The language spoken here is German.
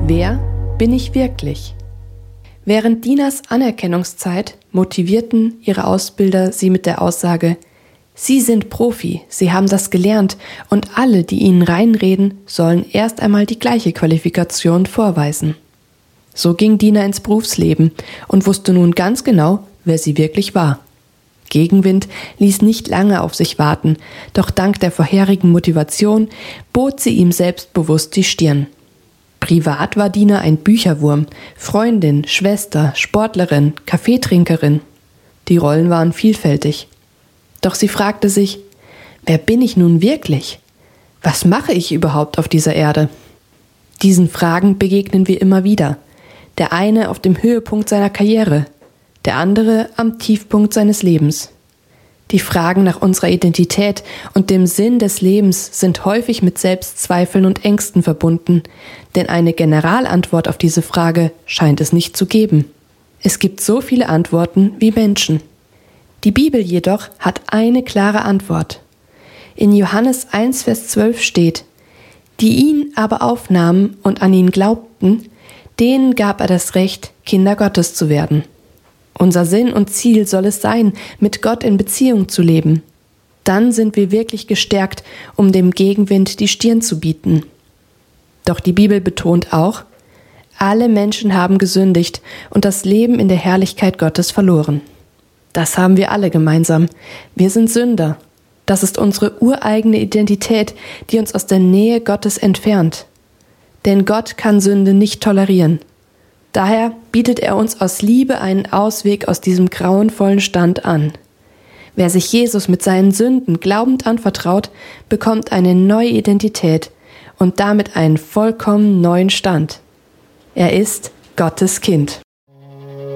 Wer bin ich wirklich? Während Dinas Anerkennungszeit motivierten ihre Ausbilder sie mit der Aussage: Sie sind Profi, Sie haben das gelernt und alle, die Ihnen reinreden, sollen erst einmal die gleiche Qualifikation vorweisen. So ging Dina ins Berufsleben und wusste nun ganz genau, wer sie wirklich war. Gegenwind ließ nicht lange auf sich warten, doch dank der vorherigen Motivation bot sie ihm selbstbewusst die Stirn. Privat war Dina ein Bücherwurm, Freundin, Schwester, Sportlerin, Kaffeetrinkerin. Die Rollen waren vielfältig. Doch sie fragte sich: Wer bin ich nun wirklich? Was mache ich überhaupt auf dieser Erde? Diesen Fragen begegnen wir immer wieder. Der eine auf dem Höhepunkt seiner Karriere, der andere am Tiefpunkt seines Lebens. Die Fragen nach unserer Identität und dem Sinn des Lebens sind häufig mit Selbstzweifeln und Ängsten verbunden, denn eine Generalantwort auf diese Frage scheint es nicht zu geben. Es gibt so viele Antworten wie Menschen. Die Bibel jedoch hat eine klare Antwort. In Johannes 1, Vers 12 steht: Die ihn aber aufnahmen und an ihn glaubten, denen gab er das Recht, Kinder Gottes zu werden. Unser Sinn und Ziel soll es sein, mit Gott in Beziehung zu leben. Dann sind wir wirklich gestärkt, um dem Gegenwind die Stirn zu bieten. Doch die Bibel betont auch: Alle Menschen haben gesündigt und das Leben in der Herrlichkeit Gottes verloren. Das haben wir alle gemeinsam. Wir sind Sünder. Das ist unsere ureigene Identität, die uns aus der Nähe Gottes entfernt. Denn Gott kann Sünde nicht tolerieren. Daher bietet er uns aus Liebe einen Ausweg aus diesem grauenvollen Stand an. Wer sich Jesus mit seinen Sünden glaubend anvertraut, bekommt eine neue Identität und damit einen vollkommen neuen Stand. Er ist Gottes Kind.